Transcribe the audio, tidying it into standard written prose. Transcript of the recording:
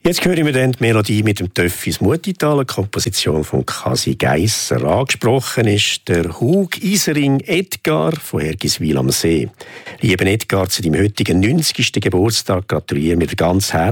Jetzt hören wir dann die Melodie mit dem Töffis Mutital, eine Komposition von Kasi Geisser. Angesprochen ist der Hug Isering Edgar von Ergiswil am See. Lieber Edgar, zu deinem heutigen 90. Geburtstag gratulieren wir ganz herzlich.